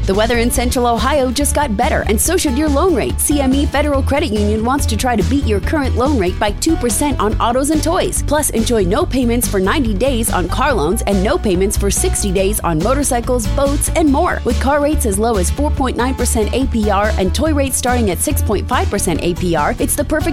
The weather in Central Ohio just got better, and so should your loan rate. CME Federal Credit Union wants to try to beat your current loan rate by 2% on autos and toys. Plus, enjoy no payments for 90 days on car loans and no payments for 60 days on motorcycles, boats, and more. With car rates as low as 4.9% APR and toy rates starting at 6.5% APR, it's the perfect